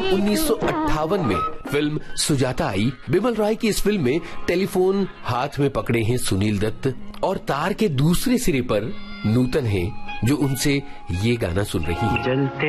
1958 में फिल्म सुजाता आई। बिमल रॉय की इस फिल्म में टेलीफोन हाथ में पकड़े हैं सुनील दत्त और तार के दूसरे सिरे पर नूतन है जो उनसे ये गाना सुन रही है।